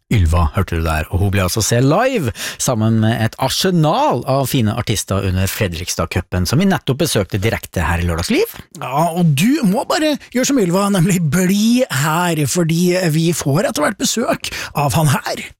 Ylva hørte du der, og hun ble altså se live sammen med et arsenal av fine artister under Fredrikstad-cupen, som vi nettopp besøkte direkte her i Lørdagsliv. Ja, og du må bare gjøre som Ylva, nemlig bli her, fordi vi får etter hvert besøk av han her.